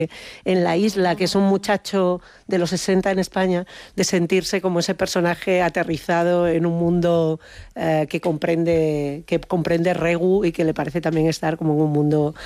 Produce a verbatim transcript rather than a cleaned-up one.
en La Isla, que es un muchacho de los sesenta en España, de sentirse como ese personaje aterrizado en un mundo eh, que comprende que comprende Regu y que le parece también estar como en un mundo